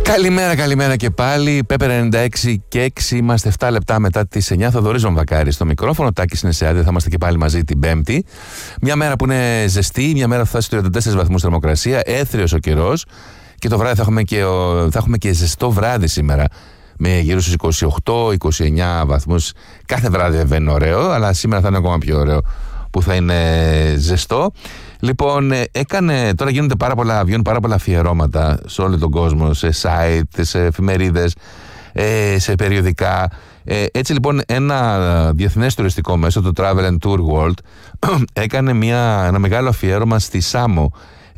Καλημέρα και πάλι. Πέπερ 96 και 6. Είμαστε 7 λεπτά μετά τις 9. Θοδωρής Βαμβακάρης στο μικρόφωνο. Τάκης είναι σε άδεια. Θα είμαστε και πάλι μαζί την Πέμπτη. Μια μέρα που είναι ζεστή. Μια μέρα που θα φτάσει 34 βαθμούς θερμοκρασία. Έθριος ο καιρός. Και το βράδυ θα έχουμε και ζεστό βράδυ σήμερα. Με γύρω στους 28-29 βαθμούς. Κάθε βράδυ δεν είναι ωραίο, αλλά σήμερα θα είναι ακόμα πιο ωραίο που θα είναι ζεστό. Λοιπόν, τώρα βγαίνουν πάρα πολλά αφιερώματα σε όλο τον κόσμο, σε site, σε εφημερίδες, σε περιοδικά. Έτσι λοιπόν ένα διεθνές τουριστικό μέσο, το Travel and Tour World, έκανε ένα μεγάλο αφιέρωμα στη Σάμο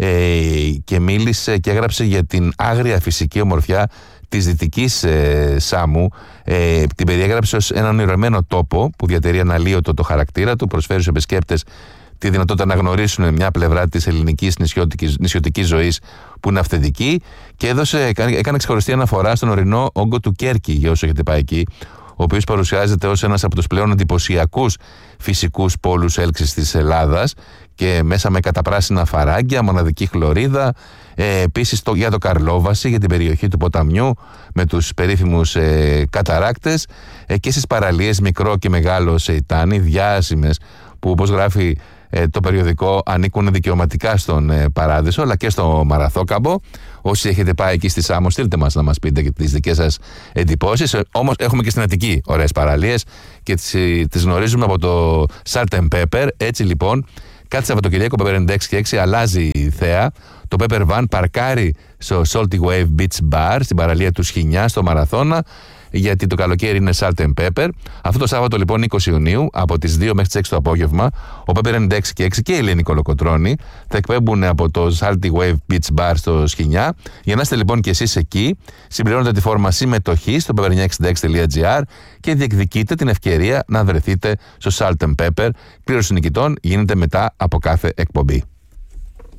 και μίλησε και έγραψε για την άγρια φυσική ομορφιά της δυτικής Σάμου. Την περιέγραψε ως έναν ονειρεμένο τόπο που διατηρεί αναλύωτο το χαρακτήρα του, προσφέρει στους επισκέπτες τη δυνατότητα να γνωρίσουν μια πλευρά της ελληνικής νησιωτικής ζωής που είναι αυθεντική, και έκανε ξεχωριστή αναφορά στον ορεινό όγκο του Κέρκη, για όσο έχετε πάει εκεί, ο οποίος παρουσιάζεται ως ένας από τους πλέον εντυπωσιακούς φυσικούς πόλους έλξης της Ελλάδας, και μέσα με καταπράσινα φαράγγια, μοναδική χλωρίδα, επίσης για το Καρλόβαση, για την περιοχή του ποταμιού με τους περίφημους καταράκτες, και στις παραλίες Μικρό και Μεγάλο Σεϊτάνι, διάσημες, που όπως γράφει το περιοδικό ανήκουν δικαιωματικά στον Παράδεισο αλλά και στο Μαραθόκαμπο. Όσοι έχετε πάει εκεί στη Σάμο, στείλτε μας να μας πείτε και τις δικές σας εντυπώσεις. Όμως έχουμε και στην Αττική ωραίες παραλίες και τις γνωρίζουμε από το Salt and Pepper. Έτσι λοιπόν, κάθε Σαββατοκυριακό Pepper 96 και 6 αλλάζει η θέα. Το Pepper Van παρκάρει στο Salty Wave Beach Bar στην παραλία του Σχοινιά στο Μαραθώνα, γιατί το καλοκαίρι είναι Salt and Pepper. Αυτό το Σάββατο λοιπόν 20 Ιουνίου από τις 2 μέχρι τις 6 το απόγευμα, ο Pepper 96 και 6 και η Ελένη Κολοκοτρώνη θα εκπέμπουν από το Salty Wave Beach Bar στο Σχοινιά. Για να είστε λοιπόν και εσείς εκεί, συμπληρώνετε τη φόρμα συμμετοχή στο pepper966.gr και διεκδικείτε την ευκαιρία να βρεθείτε στο Salt and Pepper. Κλήρωση νικητών γίνεται μετά από κάθε εκπομπή.